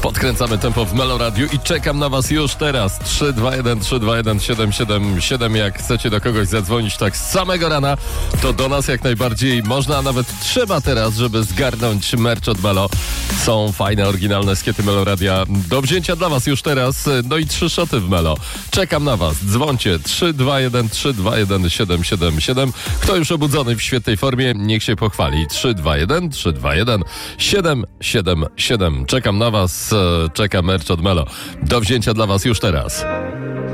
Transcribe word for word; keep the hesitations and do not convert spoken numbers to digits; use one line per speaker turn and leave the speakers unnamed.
Podkręcamy tempo w Melo Radiu i czekam na was już teraz. trzy dwa jeden trzy dwa jeden siedem siedem siedem. Jak chcecie do kogoś zadzwonić tak z samego rana, to do nas jak najbardziej można, a nawet trzeba teraz, żeby zgarnąć merch od Melo. Są fajne, oryginalne skiety Melo Radia do wzięcia dla was już teraz. No i trzy szoty w Melo. Czekam na was. Dzwońcie trzy dwa jeden trzy dwa jeden siedem siedem siedem. Kto już obudzony w świetnej formie, niech się pochwali. trzy dwa jeden trzy dwa jeden siedem siedem siedem. Czekam na was. Czeka merch od Melo. Do wzięcia dla was już teraz.